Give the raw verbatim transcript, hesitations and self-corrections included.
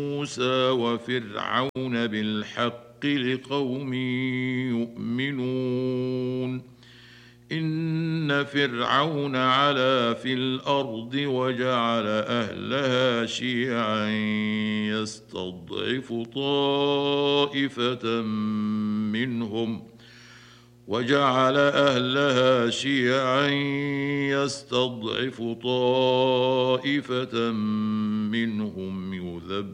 موسى وفرعون بالحق لقوم يؤمنون إن فرعون علا في الأرض وجعل أهلها شيعا يستضعف طائفة منهم وجعل أهلها شيعا يستضعف طائفة منهم يذبح